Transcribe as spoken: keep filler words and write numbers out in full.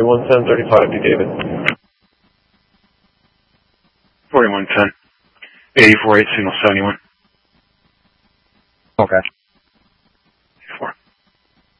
forty-one ten thirty-five to David. forty-one ten. eighty-four eight, signal seventy-one. Okay.